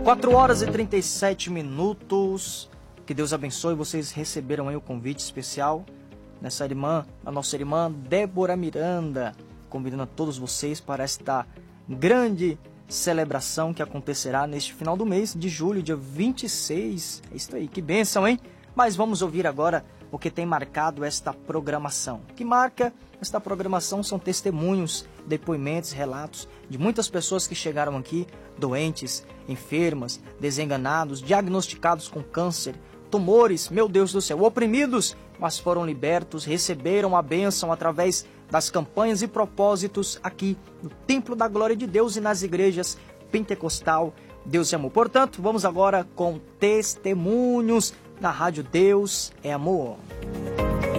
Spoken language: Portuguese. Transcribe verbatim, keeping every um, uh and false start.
quatro horas e trinta e sete minutos. Que Deus abençoe. Vocês receberam aí o convite especial nessa irmã, a nossa irmã Débora Miranda, convidando a todos vocês para esta grande celebração que acontecerá neste final do mês de julho, dia vinte e seis. É isso aí, que bênção, hein? Mas vamos ouvir agora o que tem marcado esta programação. O que marca esta programação são testemunhos, depoimentos, relatos de muitas pessoas que chegaram aqui doentes, enfermas, desenganados, diagnosticados com câncer, tumores, meu Deus do céu, oprimidos, mas foram libertos, receberam a bênção através das campanhas e propósitos aqui no Templo da Glória de Deus e nas igrejas Pentecostal Deus é Amor. Portanto, vamos agora com testemunhos na Rádio Deus é Amor.